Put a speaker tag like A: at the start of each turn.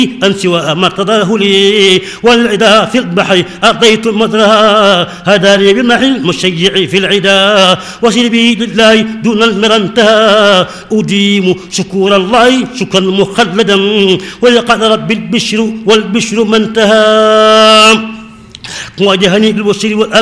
A: أن سوى ما ارتضاه لي والعدا في البحر أرضيت مدرها هداني بمحي المشيع في العدا وسلبي لله دون المرى انتهى أديم شكور الله شكرا مخلدا ولقد رب البشر والبشر ما انتهى واجهني بالبشر والأمر